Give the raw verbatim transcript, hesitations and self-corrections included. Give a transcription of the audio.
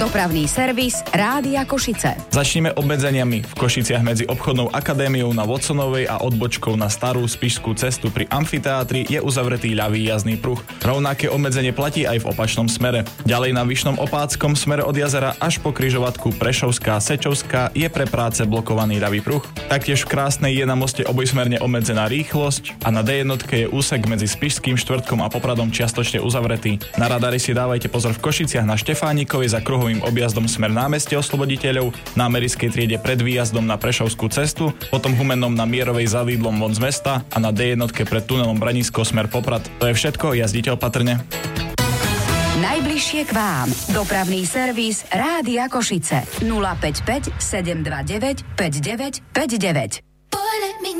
Dopravný servis Rádia Košice. Začneme obmedzeniami. V Košiciach medzi obchodnou akadémiou na Watsonovej a odbočkou na starú Spišskú cestu pri amfiteátri je uzavretý ľavý jazdný pruh. Rovnaké obmedzenie platí aj v opačnom smere. Ďalej na Vyšnom Opáckom smere od jazera až po križovatku Prešovská Sečovská je pre práce blokovaný ľavý pruh. Taktiež v Krásnej je na moste obojsmerne obmedzená rýchlosť a na dé jedna je úsek medzi Spišským štvrtkom a Popradom čiastočne uzavretý. Na radari si dávajte pozor v Košiciach na Štefánikovej za kruhovým objazdom smer námestie Osloboditeľov, na Americkej triede pred výjazdom na Prešovskú cestu, potom Humennom na Mierovej za Lídlom von z mesta a na dé jedna pred tunelom Branisko smer Poprad. To je všetko, jazdite opatrne. Najbližšie k vám. Dopravný servis Rádia Košice. nula päť päť sedem dva deväť päť deväť päť deväť.